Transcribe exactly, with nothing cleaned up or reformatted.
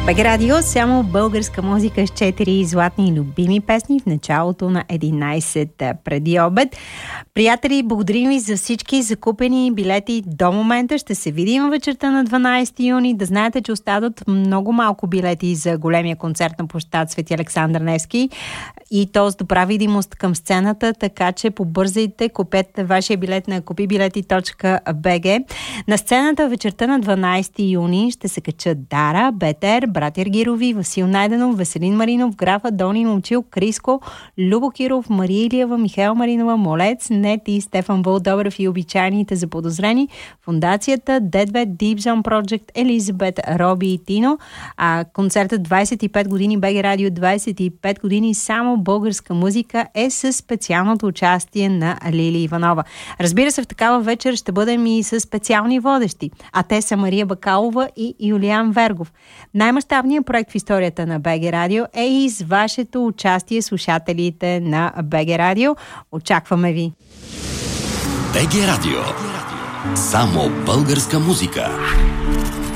БГ Радио, само българска музика с четири златни любими песни в началото на единайсет преди обед. Приятели, благодарим ви за всички закупени билети до момента. Ще се видим вечерта на дванайсети юни. Да знаете, че остават много малко билети за големия концерт на площад Свети Александър Невски и то с добра видимост към сцената, така че побързайте, купете вашия билет на купибилети точка би джи. На сцената вечерта на дванайсети юни ще се качат Дара, Бетер, Братя Аргирови, Васил Найденов, Веселин Маринов, Граф Адони Момчил, Криско, Любо Киров, Мария Илиева, Михаил Маринова, Молец, Нет и Стефан Вълдобрев и обичайните заподозрени, Фондацията, Дедвет, Deep Zone Project, Елизабет, Роби и Тино. А концертът двайсет и пет години БГ Радио, двайсет и пет години само българска музика е със специалното участие на Лили Иванова. Разбира се, в такава вечер ще бъдем и с специални водещи, а те са Мария Бакалова и Юлиан Вергов. Най-мащабният проект в историята на БГ Радио е и с вашето участие, слушателите на БГ Радио. Очакваме ви! БГ Радио. Само българска музика.